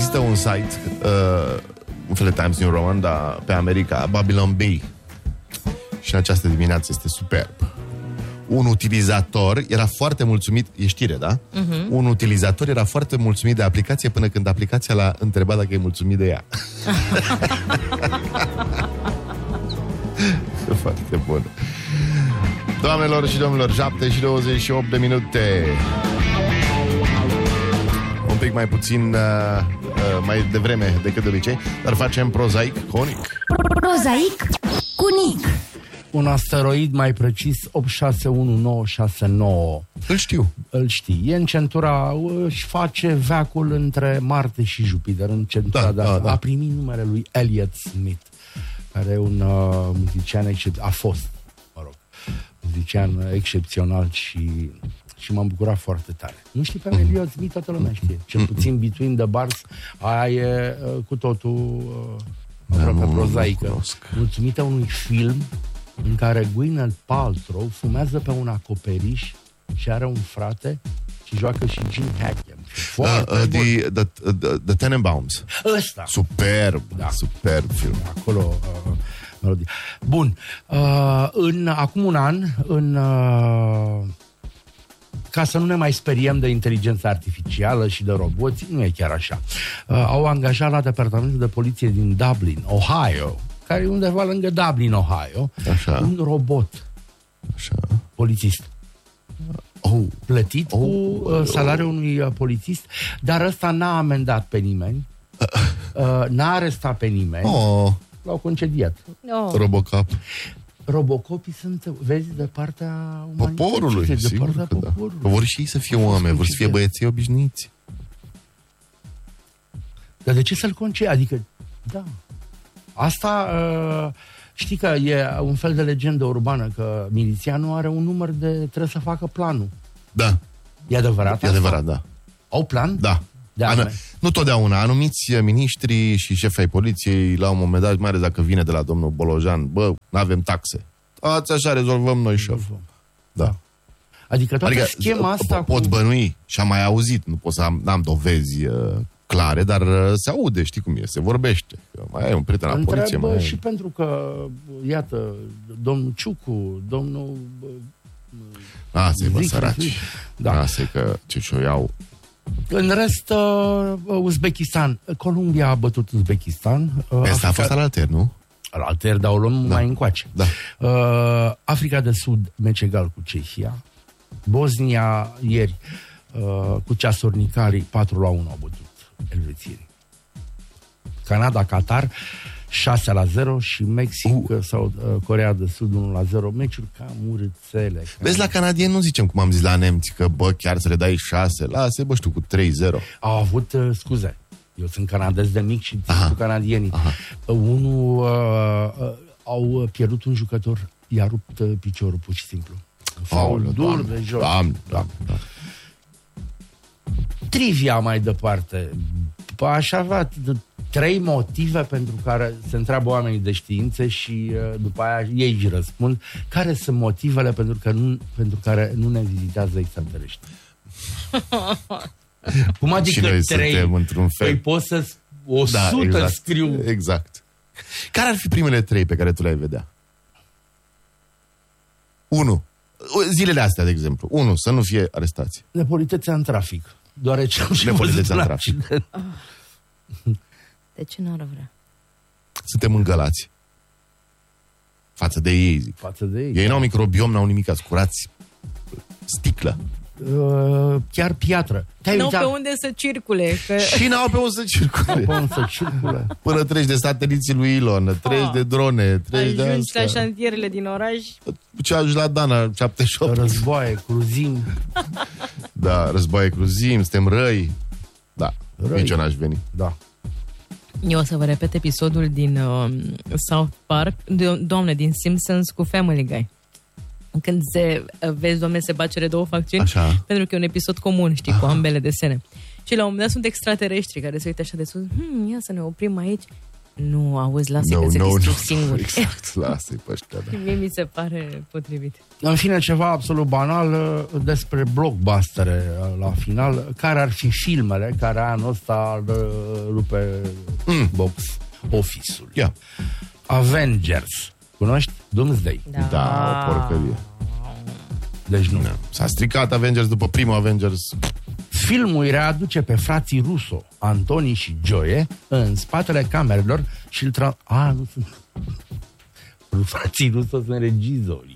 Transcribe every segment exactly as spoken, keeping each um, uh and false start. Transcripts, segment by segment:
există un site, uh, un fel de Times New Roman, dar pe America, Babylon Bee. Și în această dimineață este superb. Un utilizator era foarte mulțumit, e știre, da? Uh-huh. Un utilizator era foarte mulțumit de aplicație până când aplicația l-a întrebat dacă e mulțumit de ea. Foarte bun. Doamnelor și domnilor, șapte și douăzeci și opt de minute. Un pic mai puțin uh, uh, mai devreme decât de obicei, dar facem prozaic cu Nic. Prozaic cu Nic. Un asteroid, mai precis opt șase unu nouă șase nouă. Îl știu. Îl știi. E în centura, își face veacul între Marte și Jupiter, în centura da, de da, da. A primit numele lui Elliott Smith, care e un uh, muzician excep- a fost, mă rog, muzician excepțional și și m-am bucurat foarte tare. Nu știi pe mm. Elliott Smith, toată lumea știe. Cel puțin Between the Bars, aia e uh, cu totul uh, aproape prozaică. Mulțumită unui film în care Gwyneth Paltrow fumează pe un acoperiș și are un frate și joacă și Jim Hackman. Uh, uh, the, the, the, the Tenenbaums. Ăsta. Superb, da. Superb film. Acolo, uh, melodie. Bun. Uh, în, acum un an, în... Uh, ca să nu ne mai speriem de inteligența artificială și de roboți, nu e chiar așa. Uh, au angajat la departamentul de poliție din Dublin, Ohio, care e undeva lângă Dublin, Ohio, așa. Un robot. Așa. Polițist. Oh. Plătit oh. cu uh, salariul unui uh, polițist, dar ăsta n-a amendat pe nimeni, uh, n-a arestat pe nimeni, oh. l-au concediat. Oh. Robocop. Robocopii sunt, vezi, de partea umanității. Poporului, de sigur partea că poporului. da. Vor și ei să fie oameni, vor să fie băieții obișnuiți. Dar de ce să-l concedie? Adică, da. Asta, uh, știi că e un fel de legendă urbană, că milițianul are un număr de... trebuie să facă planul. Da. E adevărat? E adevărat, da. Au plan? Da. Da, Anu- nu totdeauna. Anumiți miniștri și șefi ai poliției, la un moment dat, mai ales dacă vine de la domnul Bolojan, bă, n-avem taxe. Ați așa, rezolvăm noi șef. Da. Adică toată adică schema asta pot cu... bănui și am mai auzit, nu pot să am, n-am dovezi uh, clare, dar uh, se aude, știi cum e, se vorbește. Mai ai un prieten la poliție. Mai ai... și pentru că, iată, domnul Ciucu, domnul... Asta-i, bă, Zic, săraci. Da. Asta-i că ce și-o iau. În rest, uh, Uzbekistan. Columbia a bătut Uzbekistan. Uh, Asta Africa... a fost al alter, nu? Al alter, dar o luăm da. mai încoace. Da. Uh, Africa de Sud, meci egal cu Cehia. Bosnia, ieri, uh, cu ceasornicarii, patru la unu au bătut elvețienii. Canada, Qatar, șase la zero și Mexic uh. sau uh, Coreea de Sud unu la zero. Meciuri cam urâțele. Vezi, la canadieni nu zicem cum am zis la nemți, că bă, chiar să le dai șase. Lasă, bă, știu, cu trei zero. Au avut, uh, scuze, eu sunt canadez de mic și țin cu canadienii. Uh, unul uh, uh, au pierdut un jucător, i-a rupt uh, piciorul pur și simplu. Faul dur de joc. Doamne, doamne, doamne. Trivia mai departe. Aș avea trei motive pentru care se întreabă oamenii de științe și uh, după aia ei își răspund care sunt motivele pentru, că nu, pentru care nu ne vizitează extraterestri. Cum adică și noi trei? Suntem într-un fel. Păi poți să o da, sută exact, scriu. Exact. Care ar fi primele trei pe care tu le-ai vedea? Unu. Zilele astea, de exemplu. Unu, să nu fie arestați. Nepolitețea în trafic. Deoarece au și Nepolitețea în trafic. De ce n-ar vrea? Suntem îngălați. Față de ei, zic. Față de ei. Ei n-au microbiom, n-au nimic, scurați sticlă. Uh, chiar piatră. N-au pe unde să circule. Că... Și n-au pe unde să circule. Pe unde să circule. Până treci de sateliții lui Elon, treci oh. de drone, treci de ajungi asta. la șantierele din oraș. Ce ajungi la Dana, șaptezeci și opt. Războaie, cruzim. Da, războaie, cruzim, suntem răi. Da, răi. Nici eu n-aș veni. Da. Eu o să vă repet episodul din uh, South Park, de, doamne, din Simpsons cu Family Guy. Când se, vezi, doamne, se bat cele două facțiuni. Așa. Pentru că e un episod comun, știi, aha, cu ambele desene. Și la un moment dat sunt extraterestri care se uită așa de sus. Hmm, ia să ne oprim aici. Nu, auzi, lasă No, că se no, distrug no. singur. Exact, lasă-i pe ăștia, da. Mie mi se pare potrivit. În fine, ceva absolut banal uh, despre blockbustere uh, la final. Care ar fi filmele care anul ăsta ar uh, rupe Mm. box office-ul? Ia. Avengers. Cunoști? Doomsday. Da, Da, o porcărie. Deci nu. Da. S-a stricat Avengers după primul Avengers. Filmul îi readuce pe frații Russo, Antoni și Joe, în spatele camerelor și îl tra... A, nu sunt... Frații Russo sunt regizorii.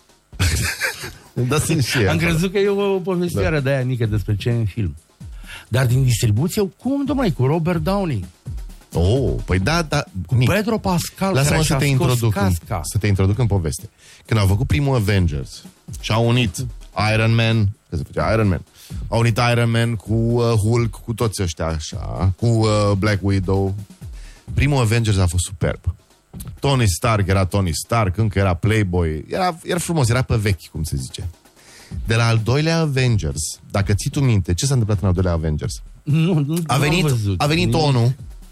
Da, sunt și ei Am acolo. crezut că e o povestire da. de aia mică despre ce e în film. Dar din distribuție, cum, domnule, cu Robert Downey, Oh, păi da, da. cu Nic, Pedro Pascal, lasă-mă care să și-a te, scos introduc în, casca. să te introduc în poveste. Când au făcut primul Avengers și au unit Iron Man, că se făcea Iron Man, au unit Iron Man cu uh, Hulk, cu toți ăștia așa, cu uh, Black Widow. Primul Avengers a fost superb. Tony Stark era Tony Stark, încă era Playboy, era, era frumos, era pe vechi, cum se zice. De la al doilea Avengers, dacă ții tu minte, ce s-a întâmplat în al doilea Avengers? Nu, nu, A venit, nu am văzut. a venit ONU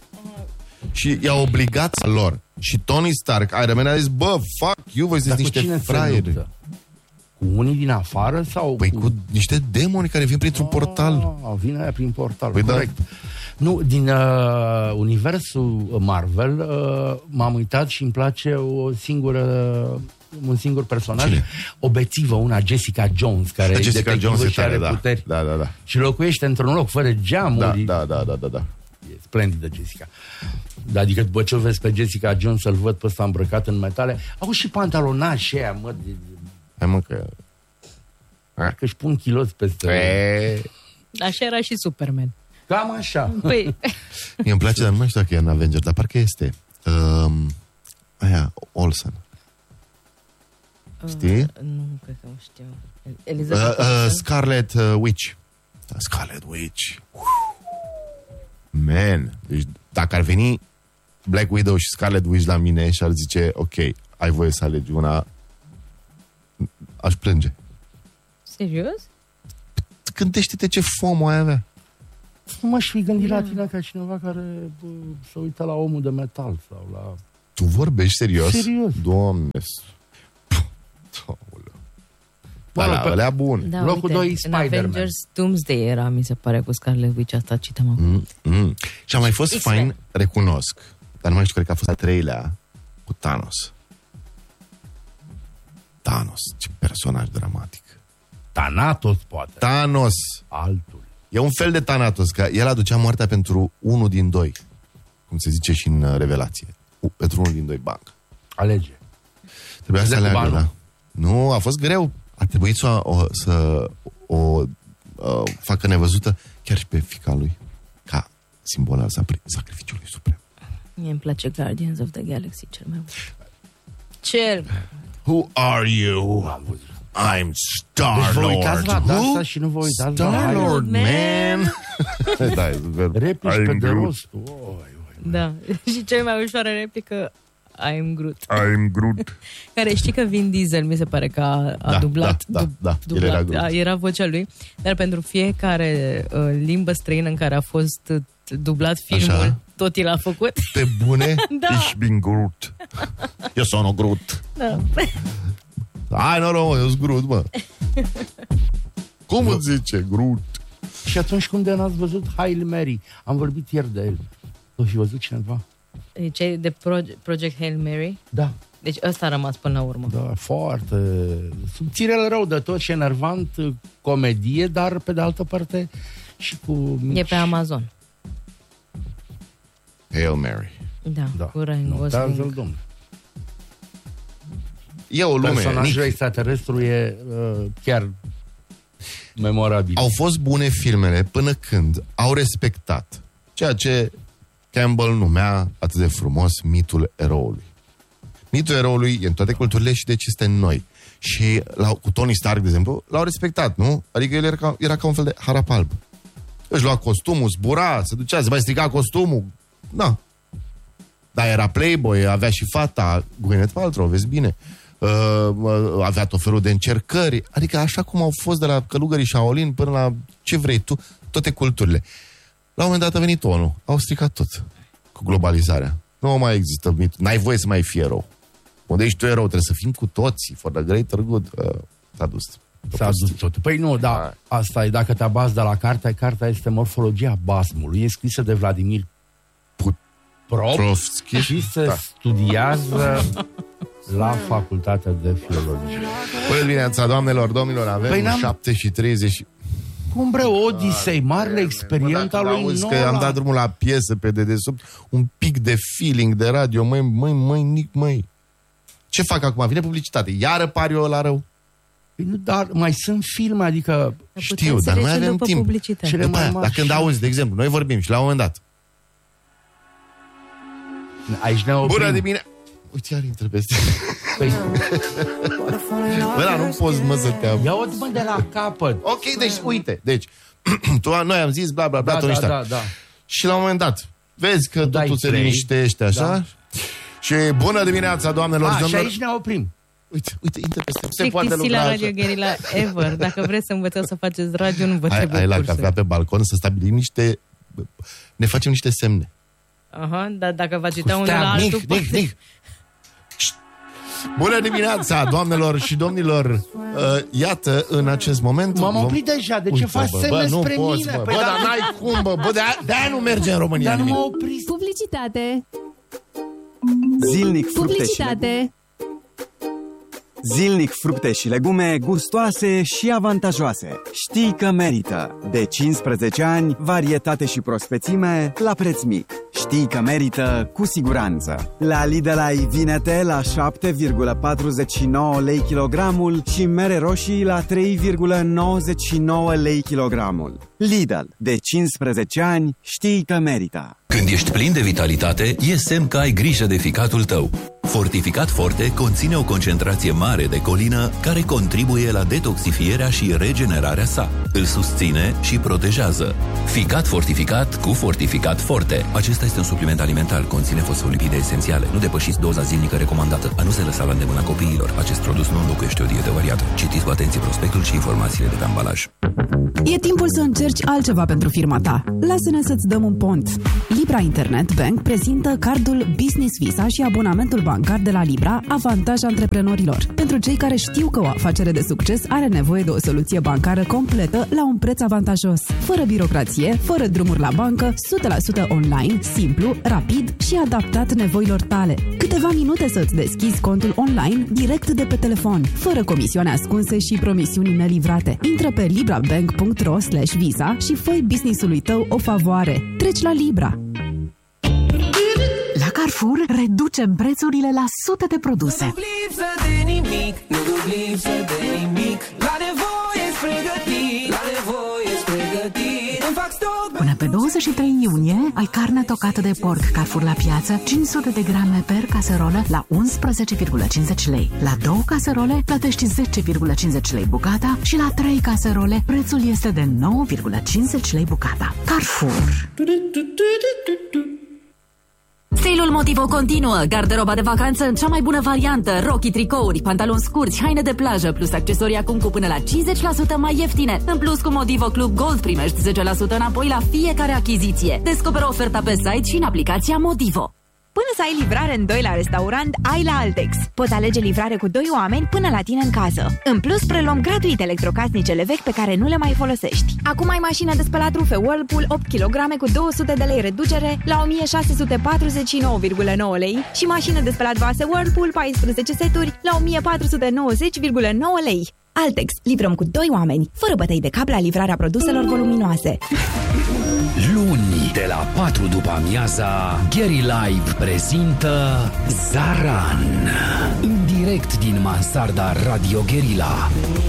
și i-a obligat lor. Și Tony Stark, Iron Man, a zis, bă, fuck you, voi Dar sunteți cu cine niște se fraieri. luptă? Cu unii din afară sau Păi cu niște demoni care vin printr-un portal. Ah, vine aia prin portal, Păi corect. Da. Nu, din uh, universul Marvel uh, m-am uitat și îmi place o singură un singur personaj, Cine? o bețivă, una Jessica Jones, care Da, e Jessica detectivă Jones e și are tare, da. puteri. Da, da, da. Și locuiește într-un loc fără Da, geamuri. da, da, da, da, da. E splendidă Jessica. Adică după ce o vezi pe Jessica Jones, să-l văd pe ăsta îmbrăcat în metale, au și pantalonași aia, mă, de, Hai mă că... că își pun chiloți peste... E... Așa era și Superman. Cam așa. Păi, Mie îmi place, dar nu mai știu dacă e în Avengers, dar parcă este. Um, aia, Olsen. Știi? Uh, nu, cred că o știu. Uh, Elizabeth uh, Olsen. Scarlet uh, Witch. Da, Scarlet Witch. Uf. Man. Deci dacă ar veni Black Widow și Scarlet Witch la mine și ar zice, ok, ai voie să alegi una, aș plânge. Serios? Gândește-te ce FOMO ai avea. Nu m-aș fi gândit la tine ca cineva care bă, se uită la Omul de Metal sau la... Tu vorbești serios? Serios. Doamne. Ba, la, alea bun. Da, Locul uite, doi, în Spider-Man. Avengers Doomsday era, mi se pare, cu Scarlet Witch, asta citam acum. Mm, mm. Și a mai fost X-Men. fain, recunosc, dar nu mai știu, cred că a fost a treilea, cu Thanos. Thanos, ce personaj dramatic. Thanatos, poate. Thanos. Altul. E un fel de Thanatos, că el aducea moartea pentru unul din doi. Cum se zice și în uh, Revelație. U, pentru unul din doi, banc. Alege. Trebuia să De cu aleagă, banul? da. Nu, a fost greu. A trebuit să o, să o uh, facă nevăzută chiar și pe fiica lui. Ca simbol al sapri- sacrificiului suprem. Mie îmi place Guardians of the Galaxy cel mai mult. Cel mai Who are you? Am văzut. I'm Deci vă uitați Star-Lord. la Who? asta și nu vă uitați la Star-Lord, Man. man. Da, e super. replici I'm pe de Groot. rost. Oi, oi. Da. Și cea mai ușoară replică, I'm Groot. I'm Groot. Care știi că Vin Diesel mi se pare că a, a Da, dublat, da, da, dub- da, el dublat era Groot. a, era vocea lui, dar pentru fiecare uh, limbă străină în care a fost uh, dublat filmul, Așa. tot el a făcut. Pe bune? Da. Ich bin Groot. Eu sono Groot. Da. Hai, noroc, mă, eu sunt Groot, mă. Cum îți zice Groot? Și atunci cum de n-ați văzut Hail Mary? Am vorbit ieri de el. O fi văzut cineva? Deci e de Proje- Project Hail Mary. Da. Deci ăsta a rămas până la urmă. Da, foarte subțirel rău de tot și enervant, comedie, dar pe de altă parte și cu mici... E pe Amazon. Hail Mary. Da, Da. cu Ryan Notează-l, Gosling. domnule. E o lume. Personajul Nick. extraterestru e uh, chiar memorabil. Au fost bune filmele până când au respectat ceea ce Campbell numea atât de frumos mitul eroului. Mitul eroului e în toate culturile și deci este în noi. Și la, cu Tony Stark, de exemplu, l-au respectat, nu? Adică el era ca, era ca un fel de harap alb. Își lua costumul, zbura, se ducea, se mai strica costumul. Da. Dar era playboy, avea și fata, Gwyneth Paltrow, vezi bine. Uh, avea tot felul de încercări. Adică așa cum au fost de la călugării Shaolin până la ce vrei tu, toate culturile. La un moment dat a venit ONU, au stricat tot cu globalizarea. Nu mai există mit. N-ai voie să mai fii erou. Unde ești tu erou, trebuie să fim cu toții. For the greater good. Uh, s-a dus. S-a dus totul. Păi nu, da, asta e, dacă te bazi de la cartea, cartea este Morfologia basmului. E scrisă de Vladimir Petrovski și se da. studiază la Facultatea de Filologie. Bună dimineața, doamnelor, domnilor, avem păi șapte și treizeci. Cum bre, Odisei, marele experiența lui Nolan. Că am dat drumul la piesă pe dedesubt, un pic de feeling de radio, măi, măi, măi, nic, măi. Ce fac acum? Vine publicitate. Iară par eu la rău. Păi nu, dar mai sunt filme, adică... Știu, dar nu mai avem timp. Cele mai Dar când auzi, de exemplu, noi vorbim și la un moment dat. Aici ne oprim. Bună dimineața! Uite, iar intră peste. Păi... Bă, dar nu poți, mă, să te... Ia-o, mă, de la capăt. Ok, deci, uite, deci, tu, noi am zis, bla, bla, bla, da, da, da, da. Și la un moment dat, vezi că totul se liniștește, așa? Da. Și bună dimineața, doamnelor și domnilor. Și aici ne oprim. Uite, uite, intră peste. Se poate lucra la Radio Guerilla ever. Dacă vreți să învățați să faceți radio, nu vă hai, trebuie hai la cursuri. cafea pe balcon să stabilim niște... Ne facem niște semne. Aha, dar dacă v-ați uita unul la altul... Nic, nic, nic. Bună dimineața, doamnelor și domnilor. uh, Iată, în acest moment M-am oprit vom... deja, de ce faci semne spre poți, mine? Bă, păi bă da, dar n-ai cum, bă, bă de-aia, de-aia nu merge în România. Dar nu nimic. m-a oprit. Publicitate. Zilnic fructe Publicitate. Zilnic fructe și legume gustoase și avantajoase. Știi că merită. De cincisprezece ani, varietate și prospețime la preț mic. Știi că merită cu siguranță. La Lidl ai vinete la șapte virgulă patruzeci și nouă lei kilogramul și mere roșii la trei virgulă nouăzeci și nouă lei kilogramul. Lidl. De cincisprezece ani, știi că merită. Când ești plin de vitalitate, e semn că ai grijă de ficatul tău. Fortificat Forte conține o concentrație mare de colină care contribuie la detoxifierea și regenerarea sa. Îl susține și protejează. Ficat fortificat cu Fortificat Forte. Acesta este un supliment alimentar, conține fosfolipide esențiale. Nu depășiți doza zilnică recomandată. A nu se lăsa la îndemâna copiilor. Acest produs nu înlocuiește o dietă variată. Citiți cu atenție prospectul și informațiile de pe ambalaj. E timpul să încerci altceva pentru firma ta. Lasă-ne să-ți dăm un pont. Libra Internet Bank prezintă cardul Business Visa și abonamentul bancar de la Libra, avantaj antreprenorilor. Pentru cei care știu că o afacere de succes are nevoie de o soluție bancară completă la un preț avantajos. Fără birocrație, fără drumuri la bancă, o sută la sută online, simplu, rapid și adaptat nevoilor tale. Câteva minute să-ți deschizi contul online direct de pe telefon, fără comisioane ascunse și promisiuni nelivrate. Intră pe librabank punct ro slash visa și fă-i business-ului tău o favoare. Treci la Libra. La Carrefour reducem prețurile la sute de produse. Nu duc lipsă de nimic, nu duc lipsă de nimic. La nevoie-s pregătit, la nevoie-s pregătit. Îmi fac stoc. Până pe douăzeci și trei iunie ai carne tocată de porc Carrefour la piață, cinci sute de grame per caserolă la unsprezece virgulă cincizeci lei. La două caserole plătești zece virgulă cincizeci lei bucata și la trei caserole prețul este de nouă virgulă cincizeci lei bucata. Carrefour. Sale-ul Motivo continuă. Garderoba de vacanță în cea mai bună variantă. Rochii, tricouri, pantaloni scurți, haine de plajă, plus accesorii acum cu până la cincizeci la sută mai ieftine. În plus, cu Motivo Club Gold primești zece la sută înapoi la fiecare achiziție. Descoperă oferta pe site și în aplicația Motivo. Până să ai livrare în doi la restaurant, ai la Altex. Poți alege livrare cu doi oameni până la tine în casă. În plus, preluăm gratuit electrocasnicele vechi pe care nu le mai folosești. Acum ai mașină de spălat rufe Whirlpool opt kilograme cu două sute de lei reducere la o mie șase sute patruzeci și nouă virgulă nouă lei și mașină de spălat vase Whirlpool paisprezece seturi la o mie patru sute nouăzeci virgulă nouă lei. Altex. Livrăm cu doi oameni, fără bătăi de cap la livrarea produselor voluminoase. Luni, de la patru după amiaza, Gary Live prezintă Zaran, în direct din mansarda Radio Guerilla.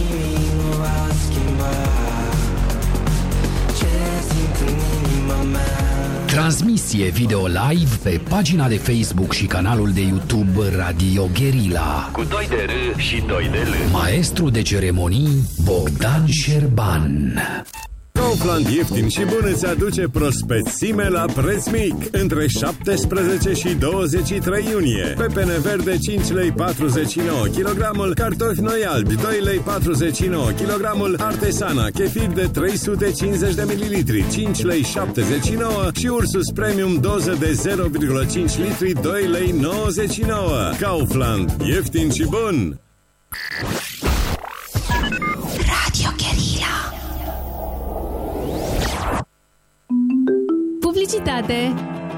Transmisie video live pe pagina de Facebook și canalul de YouTube Radio Guerilla. Cu doi de R și doi de L. Maestru de ceremonii Bogdan Șerban. Kaufland ieftin și bun îți aduce prospețime la preț mic. Între șaptesprezece și douăzeci și trei iunie. Pepene verde cinci lei patruzeci și nouă kilogramul, cartofi noi albi doi lei patruzeci și nouă kilogramul, Artesana, chefir de trei sute cincizeci de mililitri cinci lei șaptezeci și nouă și Ursus Premium doză de zero virgulă cinci litri doi lei nouăzeci și nouă. Kaufland, ieftin și bun! Radio Guerilla. Publicitate.